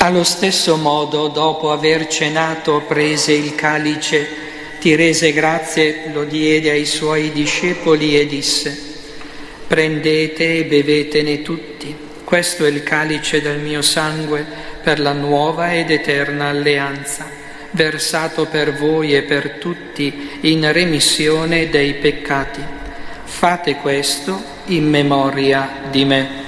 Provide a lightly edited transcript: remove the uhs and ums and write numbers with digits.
Allo stesso modo, dopo aver cenato, prese il calice, ti rese grazie, lo diede ai suoi discepoli e disse: prendete e bevetene tutti, questo è il calice del mio sangue per la nuova ed eterna alleanza, versato per voi e per tutti in remissione dei peccati. Fate questo in memoria di me.